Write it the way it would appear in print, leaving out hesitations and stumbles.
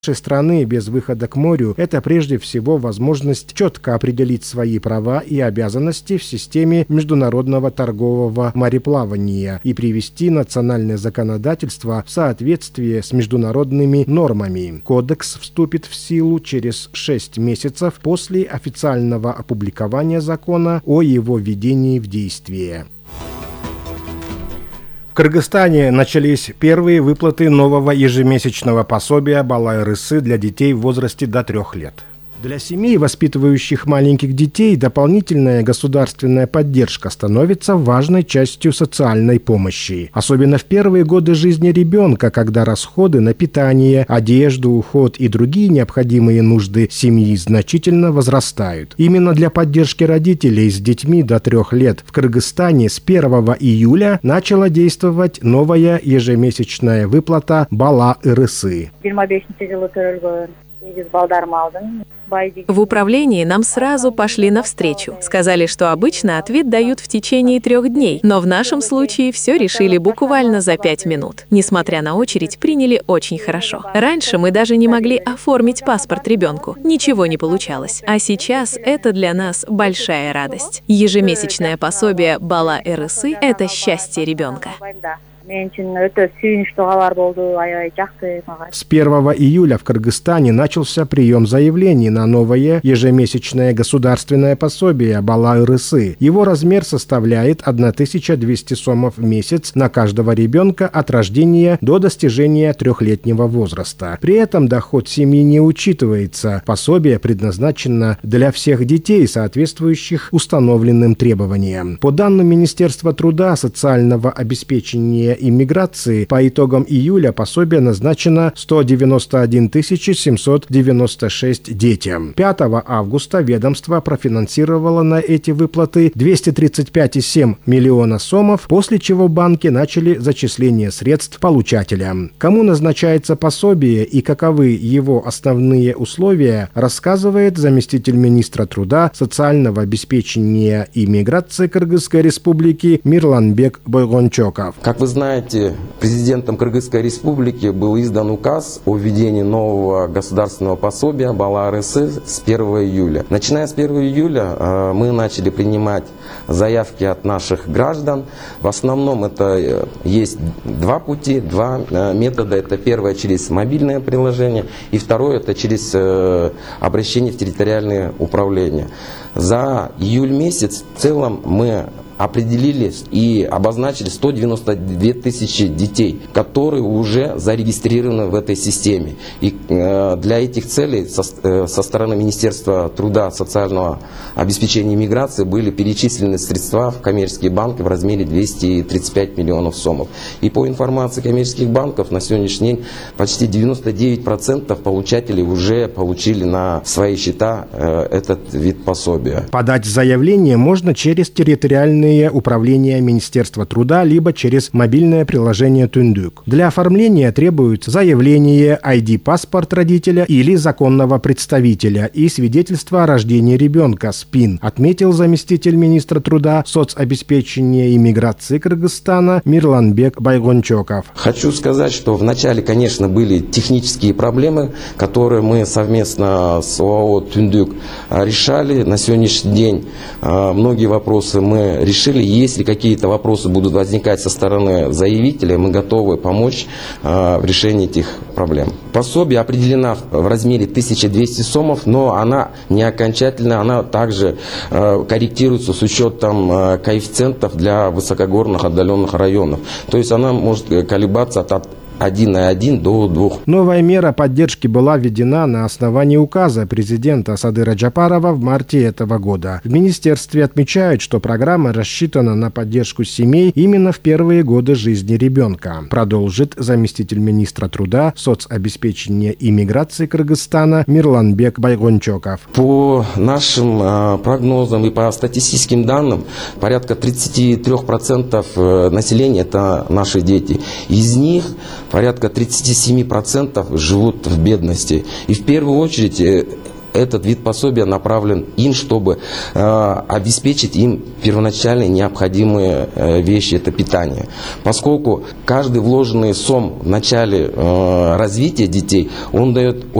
Нашей страны без выхода к морю – это прежде всего возможность четко определить свои права и обязанности в системе международного торгового мореплавания и привести национальное законодательство в соответствие с международными нормами. Кодекс вступит в силу через 6 месяцев после официального опубликования закона о его введении в действие. В Кыргызстане начались первые выплаты нового ежемесячного пособия Бала-РС для детей в возрасте до 3 лет. Для семей, воспитывающих маленьких детей, дополнительная государственная поддержка становится важной частью социальной помощи. Особенно в первые годы жизни ребенка, когда расходы на питание, одежду, уход и другие необходимые нужды семьи значительно возрастают. Именно для поддержки родителей с детьми до 3 лет в Кыргызстане с 1 июля начала действовать новая ежемесячная выплата Бала-РС. В управлении нам сразу пошли навстречу. Сказали, что обычно ответ дают в течение 3 дней, но в нашем случае все решили буквально за 5 минут. Несмотря на очередь, приняли очень хорошо. Раньше мы даже не могли оформить паспорт ребенку. Ничего не получалось. А сейчас это для нас большая радость. Ежемесячное пособие Бала-РС – это счастье ребенка. С 1 июля в Кыргызстане начался прием заявлений на новое ежемесячное государственное пособие Бала-РС. Его размер составляет 1200 сомов в месяц на каждого ребенка от рождения до достижения 3-летнего возраста. При этом доход семьи не учитывается. Пособие предназначено для всех детей, соответствующих установленным требованиям. По данным Министерства труда, социального обеспечения и миграции, по итогам июля пособие назначено 191 796 детям. 5 августа ведомство профинансировало на эти выплаты 235,7 миллиона сомов, после чего банки начали зачисление средств получателям. Кому назначается пособие и каковы его основные условия, рассказывает заместитель министра труда, социального обеспечения и миграции Кыргызской республики Мирланбек Бойгончоков. Как вы знаете, президентом Кыргызской республики был издан указ о введении нового государственного пособия Бала-РС с 1 июля. Начиная с 1 июля мы начали принимать заявки от наших граждан. В основном это есть 2 пути, 2 метода. Это первое через мобильное приложение и второе это через обращение в территориальное управление. За июль месяц в целом мы определили и обозначили 192 тысячи детей, которые уже зарегистрированы в этой системе. И для этих целей со стороны Министерства труда, социального обеспечения и миграции были перечислены средства в коммерческие банки в размере 235 миллионов сомов. И по информации коммерческих банков на сегодняшний день почти 99% получателей уже получили на свои счета этот вид пособия. Подать заявление можно через территориальные управления Министерства труда, либо через мобильное приложение Түндүк. Для оформления требуется заявление, ID-паспорт родителя или законного представителя и свидетельство о рождении ребенка, СПИН, отметил заместитель министра труда, соцобеспечения и миграции Кыргызстана Мирланбек Бойгончоков. Хочу сказать, что вначале, конечно, были технические проблемы, которые мы совместно с ОАО «Түндүк» решали. На сегодняшний день многие вопросы мы решили. Если какие-то вопросы будут возникать со стороны заявителя, мы готовы помочь в решении этих проблем. Пособие определено в размере 1200 сомов, но она не окончательная, она также корректируется с учетом коэффициентов для высокогорных отдаленных районов. То есть она может колебаться от 1,1 до 2. Новая мера поддержки была введена на основании указа президента Садыра Джапарова в марте этого года. В министерстве отмечают, что программа рассчитана на поддержку семей именно в первые годы жизни ребенка. Продолжит заместитель министра труда, соцобеспечения и миграции Кыргызстана Мирланбек Бойгончоков. По нашим прогнозам и по статистическим данным, порядка 33% населения это наши дети. Из них порядка 37% живут в бедности. И в первую очередь этот вид пособия направлен им, чтобы обеспечить им первоначально необходимые вещи, это питание. Поскольку каждый вложенный сом в начале развития детей, он дает